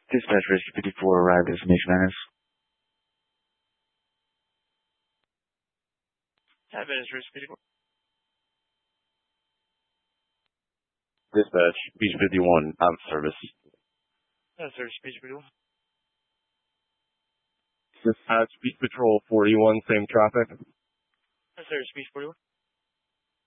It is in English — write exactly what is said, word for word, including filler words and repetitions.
Dispatch Rescue fifty-four arrived at destination Ennis. Have Ennis Rescue fifty-four. Dispatch, Beach fifty-one, out of service. Out of service, Beach fifty-one. Dispatch, Beach Patrol forty-one, same traffic. Out of service, Beach forty-one.